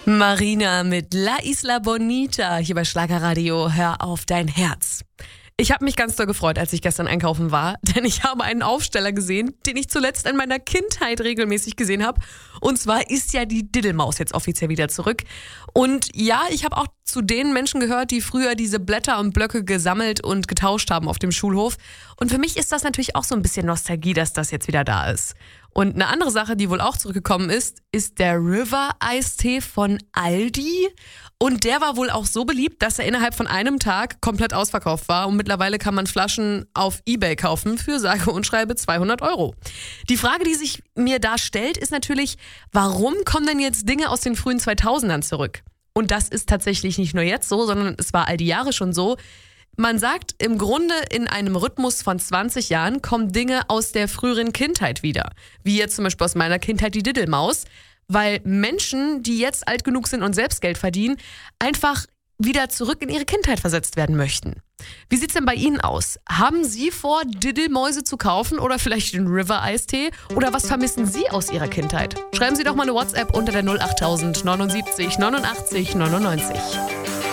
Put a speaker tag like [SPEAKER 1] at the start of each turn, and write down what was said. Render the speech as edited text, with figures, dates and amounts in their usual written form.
[SPEAKER 1] Marina mit La Isla Bonita hier bei Schlagerradio. Hör auf dein Herz. Ich habe mich ganz doll gefreut, als ich gestern einkaufen war, denn ich habe einen Aufsteller gesehen, den ich zuletzt in meiner Kindheit regelmäßig gesehen habe. Und zwar ist ja die Diddelmaus jetzt offiziell wieder zurück. Und ja, ich habe auch zu den Menschen gehört, die früher diese Blätter und Blöcke gesammelt und getauscht haben auf dem Schulhof. Und für mich ist das natürlich auch so ein bisschen Nostalgie, dass das jetzt wieder da ist. Und eine andere Sache, die wohl auch zurückgekommen ist der River-Eistee von Aldi. Und der war wohl auch so beliebt, dass er innerhalb von einem Tag komplett ausverkauft war. Und mittlerweile kann man Flaschen auf eBay kaufen für sage und schreibe 200 €. Die Frage, die sich mir da stellt, ist natürlich, warum kommen denn jetzt Dinge aus den frühen 2000ern zurück? Und das ist tatsächlich nicht nur jetzt so, sondern es war all die Jahre schon so. Man sagt, im Grunde in einem Rhythmus von 20 Jahren kommen Dinge aus der früheren Kindheit wieder. Wie jetzt zum Beispiel aus meiner Kindheit die Diddelmaus. Weil Menschen, die jetzt alt genug sind und selbst Geld verdienen, einfach wieder zurück in ihre Kindheit versetzt werden möchten. Wie sieht's denn bei Ihnen aus? Haben Sie vor, Diddelmäuse zu kaufen oder vielleicht den River-Eistee? Oder was vermissen Sie aus Ihrer Kindheit? Schreiben Sie doch mal eine WhatsApp unter der 08000 79 89 99.